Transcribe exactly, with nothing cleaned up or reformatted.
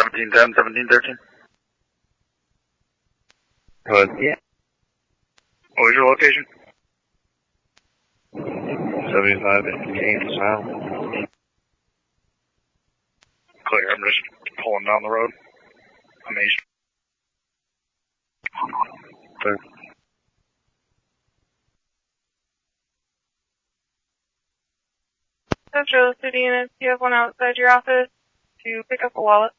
seventeen ten, seventeen thirteen. Hello? Yeah. What was your location? seventy-five eighty South. Clear, I'm just pulling down the road. I'm east. Clear. Central City units, you have one outside your office to pick up a wallet.